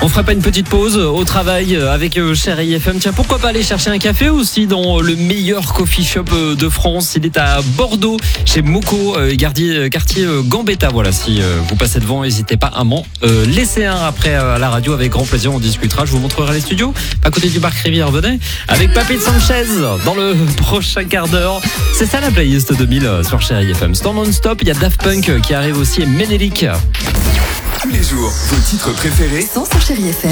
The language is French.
On ferait pas une petite pause au travail avec Chérie FM? Tiens, pourquoi pas aller chercher un café aussi dans le meilleur coffee shop de France. Il est à Bordeaux, chez Moco, quartier Gambetta. Voilà, si vous passez devant, n'hésitez pas à m'en laisser un après à la radio. Avec grand plaisir, on discutera. Je vous montrerai les studios à côté du parc Rivière. Venez avec Papy Sanchez dans le prochain quart d'heure. C'est ça la playlist 2000 sur Chérie FM. Stand non-stop, il y a Daft Punk qui arrive aussi et Ménélique. Tous les jours, vos titres préférés sont sur Chérie FM.